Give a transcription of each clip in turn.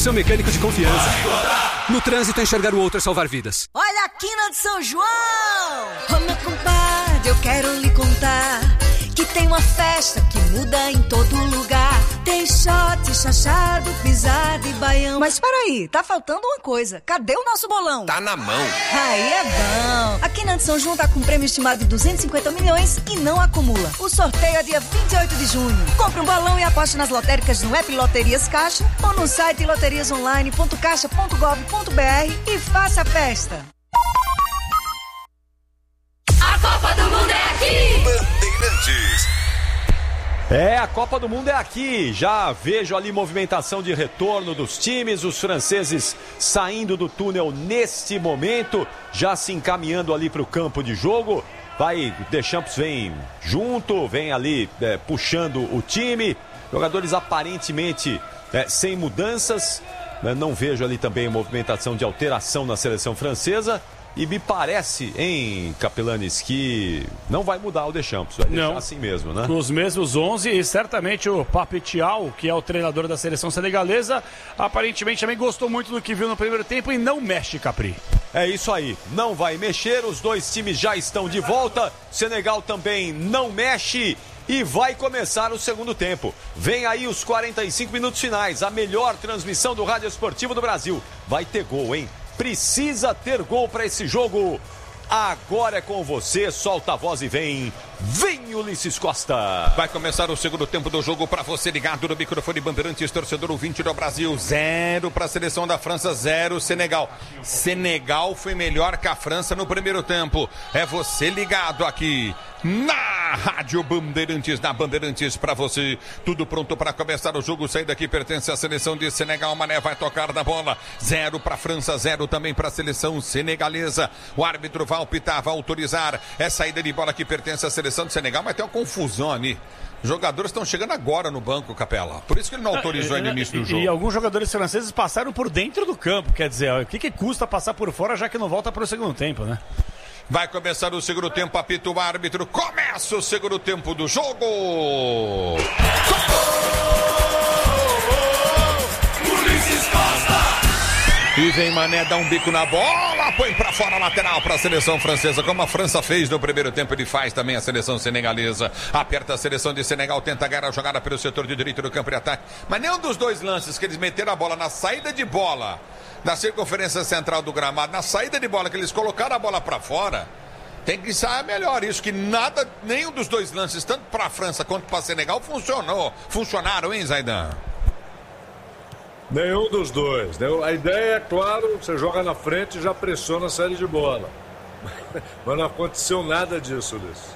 seu mecânico de confiança. No trânsito, enxergar o outro é salvar vidas. Olha a quina de São João! Ô meu compadre, eu quero lhe contar que tem uma festa que muda em todo lugar. Tem shot, chachado, pisada e baião. Mas peraí, tá faltando uma coisa. Cadê o nosso bolão? Tá na mão. Aí é bom. A Quina de São João tá com um prêmio estimado de 250 milhões e não acumula. O sorteio é dia 28 de junho. Compre um bolão e aposte nas lotéricas no app Loterias Caixa ou no site loteriasonline.caixa.gov.br e faça a festa. A Copa do Mundo é aqui! Bandeirantes. A Copa do Mundo é aqui. Já vejo ali movimentação de retorno dos times, os franceses saindo do túnel neste momento, já se encaminhando ali para o campo de jogo. Deschamps vem junto, vem ali puxando o time. Jogadores aparentemente sem mudanças. Não vejo ali também movimentação de alteração na seleção francesa. E me parece, Capelanes, que não vai mudar o Deschamps. Vai deixar assim mesmo, né? Os mesmos 11 e certamente o Pape Thiaw, que é o treinador da seleção senegalesa, aparentemente também gostou muito do que viu no primeiro tempo e não mexe, Capri. É isso aí, não vai mexer, os dois times já estão de volta, Senegal também não mexe e vai começar o segundo tempo. Vem aí os 45 minutos finais, a melhor transmissão do Rádio Esportivo do Brasil. Vai ter gol, hein? Precisa ter gol para esse jogo. Agora é com você, solta a voz e vem Ulisses Costa. Vai começar o segundo tempo do jogo para você ligado no microfone Bandeirantes, torcedor ouvinte do Brasil. 0 para a seleção da França, 0 Senegal. Senegal foi melhor que a França no primeiro tempo. É você ligado aqui na Rádio Bandeirantes, na Bandeirantes para você. Tudo pronto para começar o jogo. Saída aqui pertence à seleção de Senegal. Mané vai tocar na bola. 0 para a França, 0 também para a seleção senegalesa. O árbitro vai apitar, vai autorizar. É saída de bola que pertence à seleção de Senegal, mas tem uma confusão ali. Os jogadores estão chegando agora no banco, Capela. Por isso que ele não autorizou no início do jogo. E alguns jogadores franceses passaram por dentro do campo. Quer dizer, o que custa passar por fora já que não volta para o segundo tempo, né? Vai começar o segundo tempo, apita o árbitro. Começa o segundo tempo do jogo. Ulisses Costa. E vem Mané, dá um bico na bola, põe pra fora, lateral pra seleção francesa, como a França fez no primeiro tempo, ele faz também a seleção senegalesa. Aperta a seleção de Senegal, tenta ganhar a jogada pelo setor de direito do campo de ataque, mas nenhum dos dois lances que eles meteram a bola na saída de bola da circunferência central do gramado, na saída de bola que eles colocaram a bola pra fora, tem que sair melhor isso, que nada, nenhum dos dois lances, tanto pra França quanto pra Senegal, funcionaram, hein, Zaidan? Nenhum dos dois. A ideia é, claro, você joga na frente e já pressiona a saída de bola. Mas não aconteceu nada disso, Ulisses.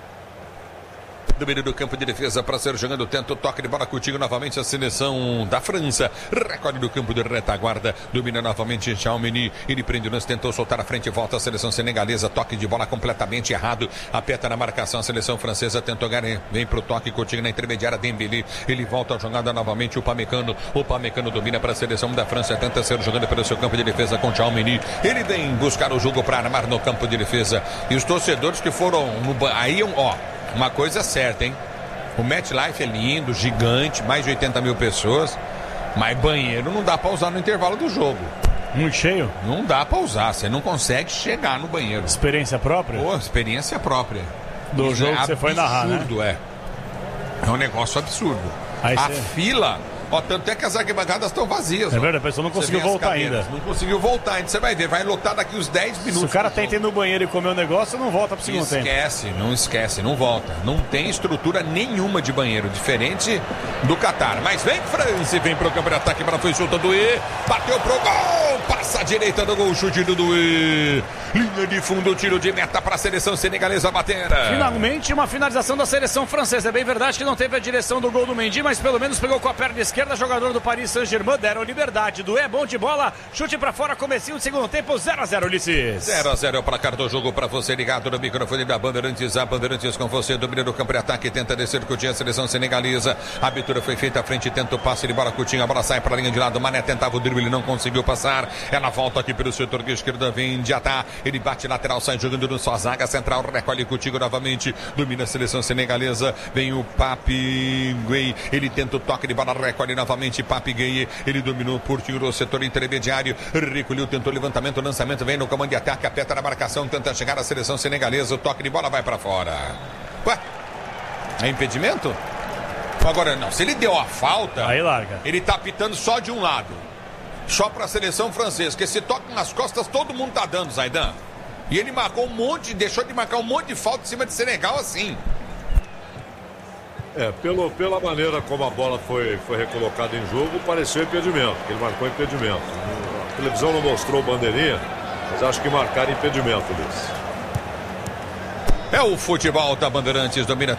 Domínio do campo de defesa para ser jogando, tenta o toque de bola contigo novamente a seleção da França. Recorde do campo de retaguarda, domina novamente Tchouaméni, ele prende o lance, tentou soltar a frente, volta a seleção senegalesa, toque de bola completamente errado, aperta na marcação a seleção francesa, tentou ganhar, vem pro toque contigo na intermediária, Dembélé, ele volta a jogada novamente, o Pamecano domina para a seleção da França, tenta ser jogando pelo seu campo de defesa com Tchouaméni, ele vem buscar o jogo para armar no campo de defesa, e os torcedores que foram aí, uma coisa certa, hein? O MetLife é lindo, gigante, mais de 80 mil pessoas, mas banheiro não dá pra usar no intervalo do jogo. Muito cheio? Não dá pra usar, você não consegue chegar no banheiro. Experiência própria? Experiência própria. Do jogo que você foi narrar, né? Absurdo, é um negócio absurdo. Fila... tanto é que as arquibancadas estão vazias. É verdade, a pessoa não conseguiu voltar ainda. Não conseguiu voltar ainda, você vai ver, vai lotar daqui uns 10 minutos. Se o cara tenta ir no banheiro e comer o negócio, não volta pro segundo tempo. Não esquece, não volta. Não tem estrutura nenhuma de banheiro, diferente do Catar. Mas vem França, vem pro campo de ataque, para foi solta do E, bateu pro gol, passa a direita do gol, chute do E. Linha de fundo, tiro de meta para a seleção senegalesa bater. Finalmente uma finalização da seleção francesa. É bem verdade que não teve a direção do gol do Mendy, mas pelo menos pegou com a perna esquerda, jogador do Paris Saint-Germain, deram liberdade. Dué, bom de bola, chute pra fora, comecinho do segundo tempo, 0-0, Ulisses. 0-0 é o placar do jogo pra você ligado no microfone da Bandeirantes. A Bandeirantes com você, domina do campo de ataque, tenta descer Coutinho, a seleção senegalesa. A abertura foi feita à frente, tenta o passe de bola, Coutinho, a bola sai pra linha de lado, Mané tentava o drible, ele não conseguiu passar. Ela volta aqui pelo setor de esquerda, vem de Atá, ele bate lateral, sai jogando no sua zaga central, recolhe Coutinho novamente, domina a seleção senegalesa, vem o Pape Gueye, ele tenta o toque de bola, recolhe Escolhe novamente Papi Gueye. Ele dominou por tiro o setor intermediário. Recolheu, tentou levantamento, lançamento. Vem no comando de ataque. Aperta na marcação. Tenta chegar à seleção senegalesa. O toque de bola vai para fora. Ué? É impedimento? Agora não. Se ele deu a falta, aí larga. Ele tá apitando só de um lado. Só para a seleção francesa. Porque esse toque nas costas todo mundo tá dando, Zaidan. E ele marcou um monte, deixou de marcar um monte de falta em cima de Senegal assim. Pela maneira como a bola foi recolocada em jogo, pareceu impedimento. Ele marcou impedimento. A televisão não mostrou bandeirinha, mas acho que marcaram impedimento, Luiz. É o futebol da Bandeirantes, domina